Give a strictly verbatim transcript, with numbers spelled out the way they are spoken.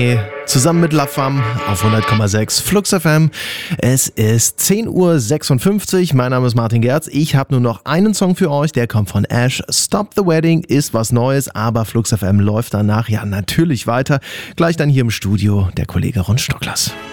Zusammen mit La Femme auf hundert Komma sechs Flux F M. Es ist zehn Uhr sechsundfünfzig. Mein Name ist Martin Gerz. Ich habe nur noch einen Song für euch. Der kommt von Ash. Stop the Wedding ist was Neues, aber Flux F M läuft danach ja natürlich weiter. Gleich dann hier im Studio der Kollege Ron Stocklas.